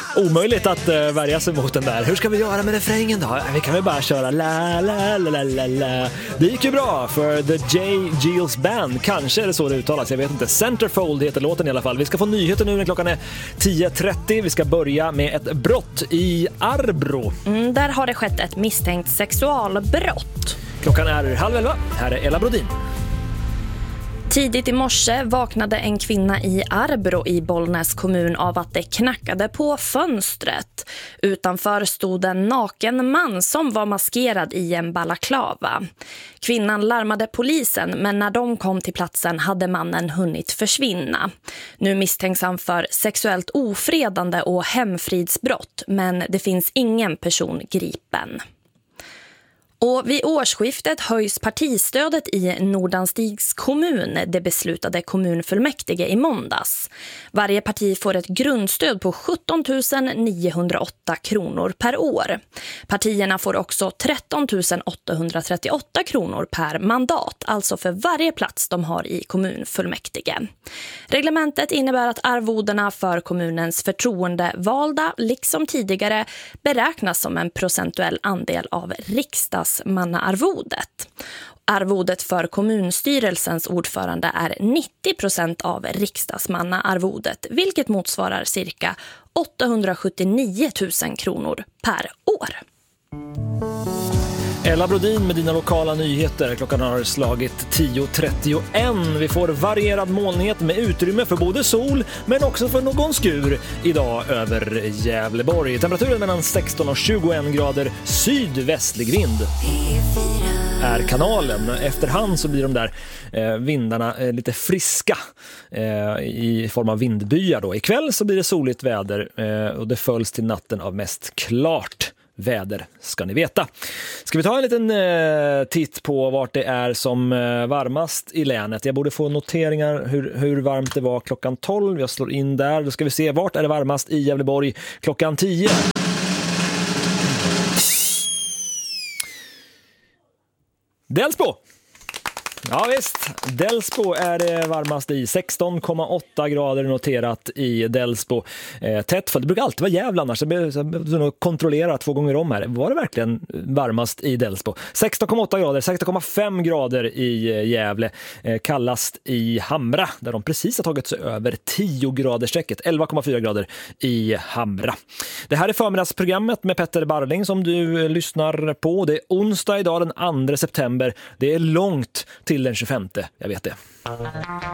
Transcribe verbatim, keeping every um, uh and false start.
Omöjligt att uh, värja sig mot den där. Hur ska vi göra med refrängen då? Vi kan väl bara köra la la la la la. Det gick ju bra för The J. Geils Band. Kanske är det så det uttalas, jag vet inte. Centerfold heter låten i alla fall. Vi ska få nyheter nu när klockan är tio trettio. Vi ska börja med ett brott i Arbro. Mm, där har det skett ett misstänkt sexualbrott. Klockan är halv elva. Här är Ella Brodin. Tidigt i morse vaknade en kvinna i Arbro i Bollnäs kommun av att det knackade på fönstret. Utanför stod en naken man som var maskerad i en balaklava. Kvinnan larmade polisen, men när de kom till platsen hade mannen hunnit försvinna. Nu misstänks han för sexuellt ofredande och hemfridsbrott, men det finns ingen person gripen. Och vid årsskiftet höjs partistödet i Nordanstigs kommun, det beslutade kommunfullmäktige i måndags. Varje parti får ett grundstöd på sjutton tusen niohundraåtta kronor per år. Partierna får också tretton tusen åttahundratrettioåtta kronor per mandat, alltså för varje plats de har i kommunfullmäktige. Reglementet innebär att arvodena för kommunens förtroendevalda, liksom tidigare, beräknas som en procentuell andel av riksdags mannaarvodet. Arvodet för kommunstyrelsens ordförande är nittio procent av riksdagsmannaarvodet, vilket motsvarar cirka åttahundrasjuttionio tusen kronor per år. Ella Brodin med dina lokala nyheter. Klockan har slagit tio trettioett. Vi får varierad molnighet med utrymme för både sol men också för någon skur idag över Gävleborg. Temperaturen mellan sexton och tjugoett grader, sydvästlig vind är kanalen. Efterhand så blir de där eh, vindarna eh, lite friska eh, i form av vindbyar då. Ikväll så blir det soligt väder eh, och det följs till natten av mest klart väder, ska ni veta. Ska vi ta en liten eh, titt på vart det är som eh, varmast i länet? Jag borde få noteringar hur, hur varmt det var klockan tolv. Jag slår in där. Då ska vi se vart är det varmast i Gävleborg klockan tio. Delsbo! Ja visst, Delsbo är det varmast i. sexton komma åtta grader noterat i Delsbo. Eh, tätt, för det brukar alltid vara jävla annars. Jag behöver kontrollera två gånger om här. Var det verkligen varmast i Delsbo? sexton komma åtta grader, sexton komma fem grader i Gävle. Eh, kallast i Hamra, där de precis har tagit sig över tio graderstrecket. elva komma fyra grader i Hamra. Det här är förmiddagsprogrammet med Petter Barling som du lyssnar på. Det är onsdag idag den andra september. Det är långt till den tjugofemte, jag vet det.